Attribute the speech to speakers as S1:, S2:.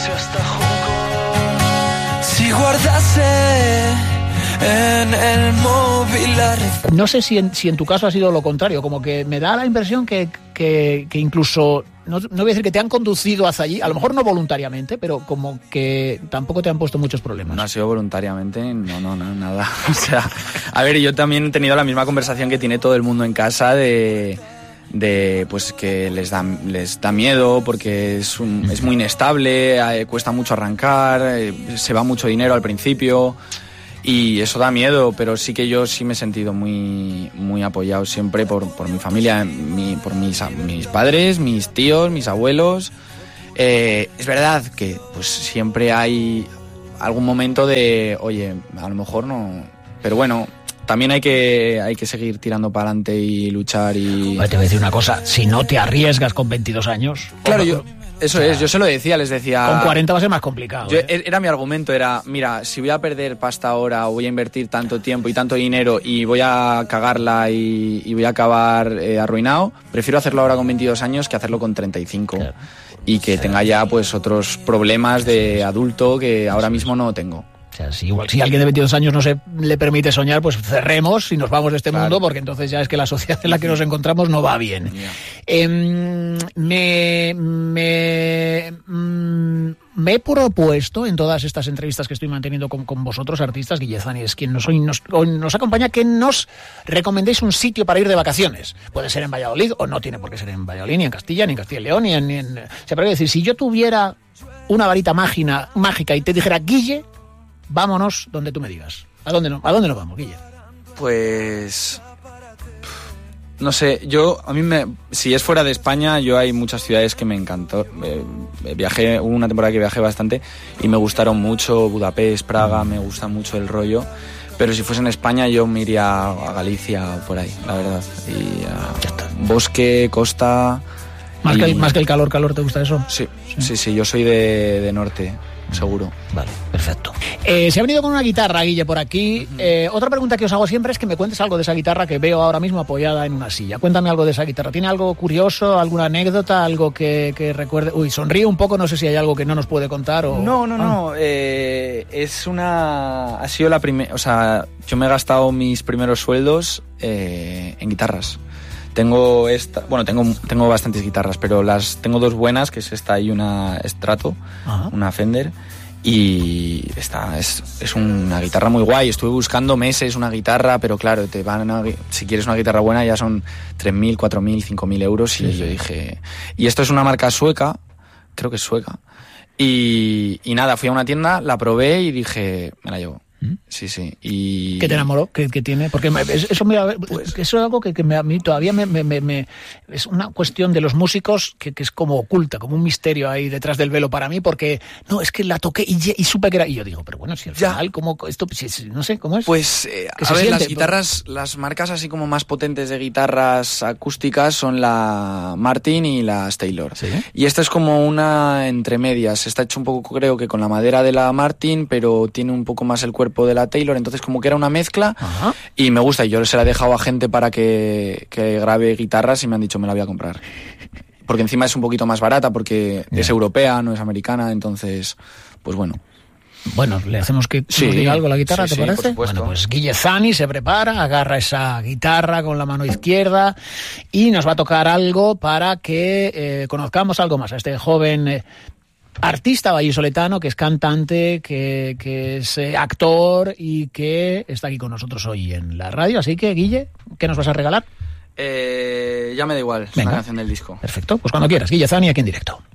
S1: Si guardase en el móvil la red.
S2: No sé si en tu caso ha sido lo contrario, como que me da la impresión que incluso, no voy a decir que te han conducido hacia allí, a lo mejor no voluntariamente, pero como que tampoco te han puesto muchos problemas.
S3: No ha sido voluntariamente, no, nada. O sea, a ver, yo también he tenido la misma conversación que tiene todo el mundo en casa de pues que les da miedo porque es muy inestable, cuesta mucho arrancar, se va mucho dinero al principio y eso da miedo, pero sí que yo sí me he sentido muy, muy apoyado siempre por mi familia, por mis padres, mis tíos, mis abuelos. Es verdad que pues siempre hay algún momento de, oye, a lo mejor no, pero bueno, también hay que seguir tirando para adelante y luchar y...
S2: Te voy a decir una cosa, si no te arriesgas con 22 años...
S3: Claro, yo se lo decía, les decía...
S2: Con 40 va a ser más complicado.
S3: Era mi argumento, mira, si voy a perder pasta ahora o voy a invertir tanto tiempo y tanto dinero y voy a cagarla y voy a acabar arruinado, prefiero hacerlo ahora con 22 años que hacerlo con 35. Claro. Y que tenga ya pues otros problemas de adulto que ahora mismo no tengo.
S2: O sea, si alguien de 22 años no se le permite soñar, pues cerremos y nos vamos de este mundo, porque entonces ya es que la sociedad en la que nos encontramos no va bien. Yeah. Me he propuesto en todas estas entrevistas que estoy manteniendo con vosotros, artistas, Guille Zani es quien nos acompaña, que nos recomendéis un sitio para ir de vacaciones. Puede ser en Valladolid o no tiene por qué ser en Valladolid, ni en Castilla, ni en Castilla y León, ni en... O sea, pero decir, si yo tuviera una varita mágica y te dijera, Guille, vámonos donde tú me digas. ¿A dónde nos vamos, Guille?
S3: Pues... no sé, si es fuera de España, yo hay muchas ciudades que me encantó. Hubo una temporada que viajé bastante y me gustaron mucho. Budapest, Praga, me gusta mucho el rollo. Pero si fuese en España, yo me iría a Galicia o por ahí, la verdad. Y bosque, costa...
S2: Más que el calor, ¿te gusta eso?
S3: Sí, yo soy de norte. Seguro.
S2: Vale, perfecto. Se ha venido con una guitarra, Guille, por aquí. Otra pregunta que os hago siempre es que me cuentes algo de esa guitarra que veo ahora mismo apoyada en una silla. Cuéntame algo de esa guitarra. ¿Tiene algo curioso, alguna anécdota, algo que recuerde? Uy, sonríe un poco, no sé si hay algo que no nos puede contar o...
S3: No. Ha sido la primera... O sea, yo me he gastado mis primeros sueldos en guitarras. Tengo bastantes guitarras, pero tengo dos buenas, que es esta y una Strato, una Fender, y esta es una guitarra muy guay. Estuve buscando meses una guitarra, pero claro, si quieres una guitarra buena ya son 3.000, 4.000, 5.000 euros, y yo dije... Y esto es una marca sueca, creo que es sueca, y nada, fui a una tienda, la probé y dije, me la llevo. Sí. Y...
S2: ¿Qué te enamoró? ¿Qué tiene? Porque eso es algo que a mí todavía me es una cuestión de los músicos que es como oculta, como un misterio ahí detrás del velo para mí, porque no, es que la toqué y supe que era... Y yo digo, pero bueno, si al final, ¿cómo esto? No sé, ¿cómo es?
S3: Pues, a ver, las guitarras, las marcas así como más potentes de guitarras acústicas son la Martin y las Taylor. ¿Sí? Y esta es como una entre medias. Está hecho un poco, creo que con la madera de la Martin, pero tiene un poco más el cuerpo de la Taylor, entonces como que era una mezcla. Ajá. Y me gusta, y yo se la he dejado a gente para que grabe guitarras y me han dicho me la voy a comprar, porque encima es un poquito más barata porque es europea, no es americana, entonces pues bueno,
S2: le hacemos que nos diga algo la guitarra, ¿te parece? Bueno, pues Guille Zani se prepara, agarra esa guitarra con la mano izquierda y nos va a tocar algo para que conozcamos algo más a este joven artista vallisoletano, que es cantante, que es actor y que está aquí con nosotros hoy en la radio. Así que, Guille, ¿qué nos vas a regalar?
S3: Ya me da igual, es una canción del disco.
S2: Perfecto, pues cuando quieras, Guille Zani aquí en directo.